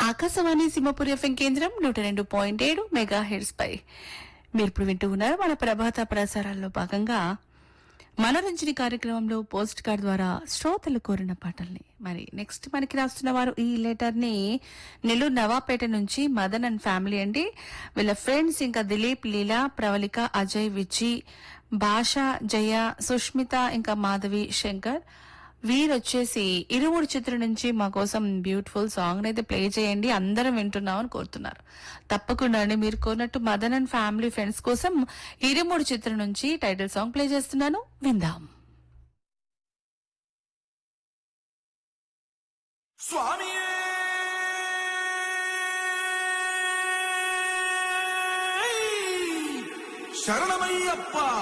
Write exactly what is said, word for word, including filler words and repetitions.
Akashvani Simhapuri FM కేంద్రం నూట రెండు పాయింట్ ఏడు మెగా హెడ్స్ పై మీరు ఇప్పుడు వింటూ ఉన్నారు. మన ప్రభాత ప్రసారాల్లో భాగంగా మనోరంజని కార్యక్రమంలో పోస్ట్ కార్డ్ ద్వారా శ్రోతలు కోరిన పాటల్ని. మరి నెక్స్ట్ మనకి రాస్తున్న వారు ఈ లెటర్ ని నెల్లూరు నవాపేట నుంచి మదన్ అండ్ ఫ్యామిలీ అండి. వీళ్ళ ఫ్రెండ్స్ ఇంకా దిలీప్, లీలా, ప్రవళిక, అజయ్, విజి, భాష, జయ, సుష్మిత, ఇంకా మాధవి, శంకర్ వీరొచ్చేసి ఇరువురు చిత్రం నుంచి మా కోసం బ్యూటిఫుల్ సాంగ్ అయితే ప్లే చేయండి, అందరం వింటున్నాం అని కోరుతున్నారు. తప్పకుండా అండి, మీరు కోరినట్టు మదన్ అండ్ ఫ్యామిలీ ఫ్రెండ్స్ కోసం ఇరుమూడు చిత్రం నుంచి టైటిల్ సాంగ్ ప్లే చేస్తున్నాను, విందాం. స్వామియే శరణమయ్యప్ప.